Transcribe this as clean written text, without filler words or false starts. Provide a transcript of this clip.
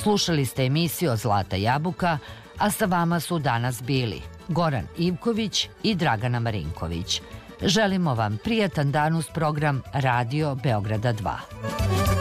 Slušali ste emisiju Zlata jabuka, a sa vama su danas bili Goran Ivković i Dragana Marinković. Želimo vam prijatan dan uz program Radio Beograda 2.